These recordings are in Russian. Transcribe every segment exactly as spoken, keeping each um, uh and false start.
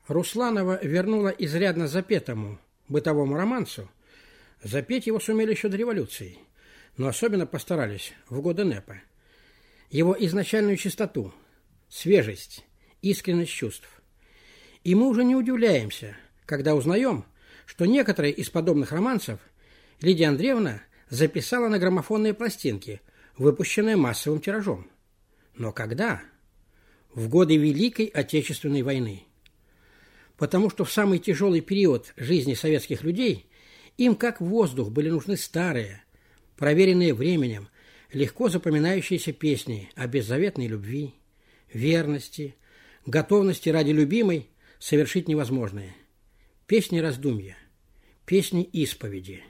Русланова вернула изрядно запетому бытовому романсу. Запеть его сумели еще до революции, но особенно постарались в годы НЭПа. Его изначальную чистоту, свежесть, искренность чувств. И мы уже не удивляемся, когда узнаем, что некоторые из подобных романсов Лидия Андреевна записала на граммофонные пластинки, выпущенные массовым тиражом. Но когда? В годы Великой Отечественной войны. Потому что в самый тяжелый период жизни советских людей им как воздух были нужны старые, проверенные временем, легко запоминающиеся песни о беззаветной любви, верности, готовности ради любимой совершить невозможное. Песни раздумья, песни исповеди.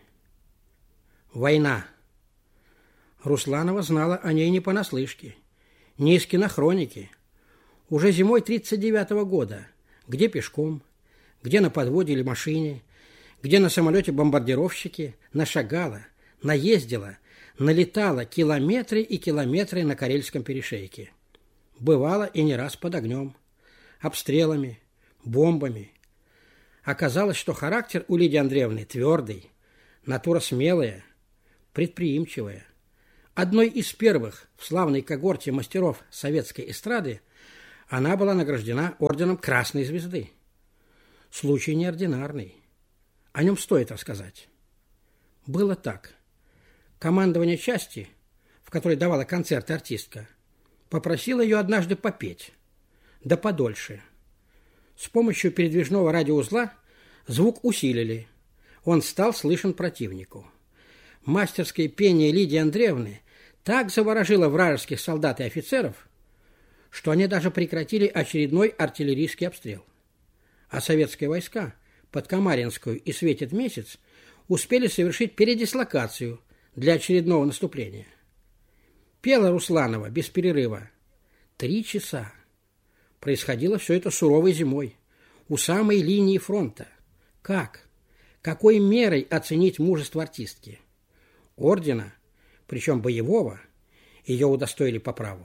Война. Русланова знала о ней не понаслышке, не из кинохроники. Уже зимой тридцать девятого года, где пешком, где на подводе или машине, где на самолете-бомбардировщике, нашагала, наездила, налетала километры и километры на Карельском перешейке. Бывала и не раз под огнем, обстрелами, бомбами. Оказалось, что характер у Лидии Андреевны твердый, натура смелая, предприимчивая. Одной из первых в славной когорте мастеров советской эстрады она была награждена орденом Красной Звезды. Случай неординарный. О нем стоит рассказать. Было так. Командование части, в которой давала концерты артистка, попросило ее однажды попеть. Да подольше. С помощью передвижного радиоузла звук усилили. Он стал слышен противнику. Мастерское пение Лидии Андреевны так заворожило вражеских солдат и офицеров, что они даже прекратили очередной артиллерийский обстрел. А советские войска под Камаринскую и Светит месяц успели совершить передислокацию для очередного наступления. Пела Русланова без перерыва три часа. Происходило все это суровой зимой, у самой линии фронта. Как? Какой мерой оценить мужество артистки? Ордена, причем боевого, ее удостоили по праву.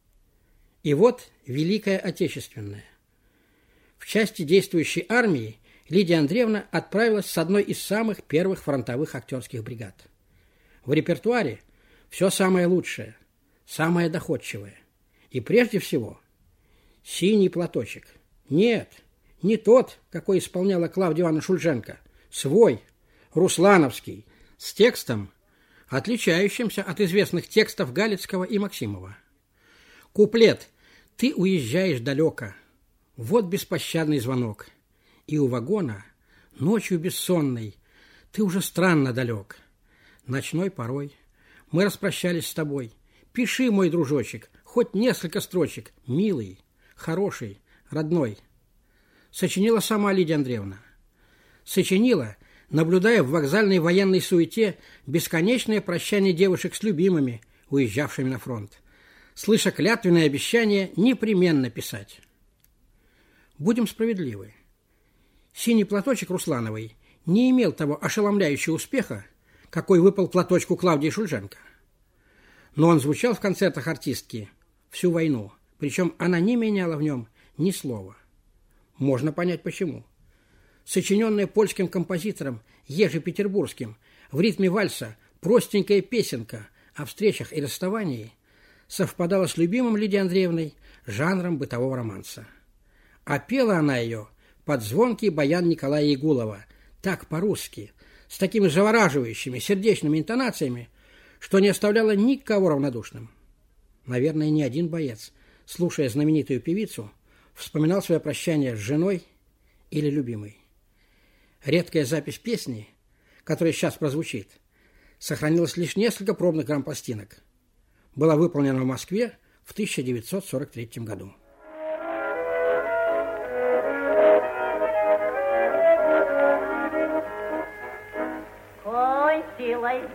И вот Великая Отечественная. В части действующей армии Лидия Андреевна отправилась с одной из самых первых фронтовых актерских бригад. В репертуаре все самое лучшее, самое доходчивое. И прежде всего «Синий платочек». Нет, не тот, какой исполняла Клавдия Ивановна Шульженко. Свой, руслановский, с текстом, отличающимся от известных текстов Галицкого и Максимова. Куплет «Ты уезжаешь далеко». Вот беспощадный звонок. И у вагона, ночью бессонной, ты уже странно далек. Ночной порой мы распрощались с тобой. Пиши, мой дружочек, хоть несколько строчек. Милый, хороший, родной. Сочинила сама Лидия Андреевна. Сочинила, наблюдая в вокзальной военной суете бесконечное прощание девушек с любимыми, уезжавшими на фронт, слыша клятвенное обещание непременно писать. Будем справедливы. «Синий платочек» Руслановой не имел того ошеломляющего успеха, какой выпал платочку Клавдии Шульженко. Но он звучал в концертах артистки всю войну, причем она не меняла в нем ни слова. Можно понять почему. Сочиненная польским композитором Ежи Петербургским в ритме вальса простенькая песенка о встречах и расставании совпадала с любимым Лидией Андреевной жанром бытового романса. А пела она ее под звонкий баян Николая Ягулова, так по-русски, с такими завораживающими сердечными интонациями, что не оставляла никого равнодушным. Наверное, ни один боец, слушая знаменитую певицу, вспоминал свое прощание с женой или любимой. Редкая запись песни, которая сейчас прозвучит, сохранилось лишь несколько пробных грампластинок. Была выполнена в Москве в тысяча девятьсот сорок третьем году.